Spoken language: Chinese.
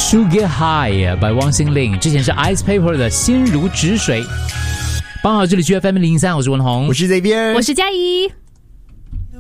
Sugar High by 汪心凌，之前是 Ice Paper 的心如止水。帮好，这里 GFM 013，我是文宏， 我是 Xavier， 我是佳怡。